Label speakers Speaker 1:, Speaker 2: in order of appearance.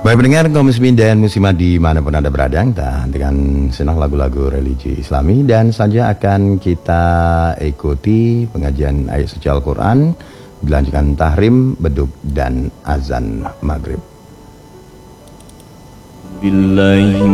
Speaker 1: Baik pendengar kaum muslimin dan muslimat dimanapun Anda berada, kita dengan senang lagu-lagu religi Islami dan saja akan kita ikuti pengajian ayat suci Al-Quran dilanjutkan tahrim, beduk dan azan maghrib.
Speaker 2: Billahi